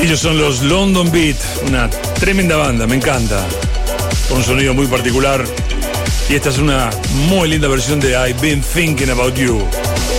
Ellos son los London Beat, una tremenda banda, me encanta. Con un sonido muy particular. Y esta es una muy linda versión de I've Been Thinking About You.